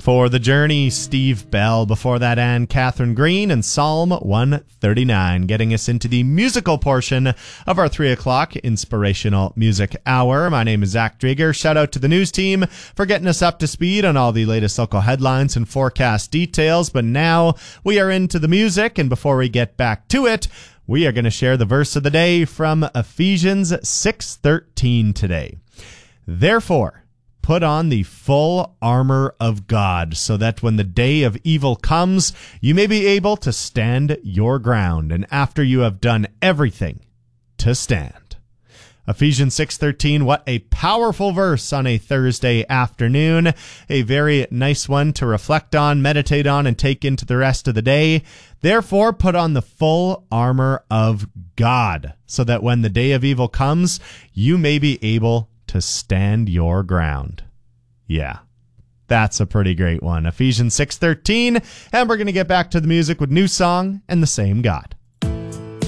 For The Journey, Steve Bell. Before that, Anne Catherine Green and Psalm 139, getting us into the musical portion of our 3 o'clock Inspirational Music Hour. My name is Zach Drieger. Shout out to the news team for getting us up to speed on all the latest local headlines and forecast details. But now we are into the music, and before we get back to it, we are going to share the verse of the day from Ephesians 6:13 today. Therefore, put on the full armor of God, so that when the day of evil comes, you may be able to stand your ground, and after you have done everything, to stand. Ephesians 6:13, what a powerful verse on a Thursday afternoon. A very nice one to reflect on, meditate on, and take into the rest of the day. Therefore, put on the full armor of God, so that when the day of evil comes, you may be able to stand your ground. Yeah, that's a pretty great one. Ephesians 6:13, and we're going to get back to the music with New Song and The Same God.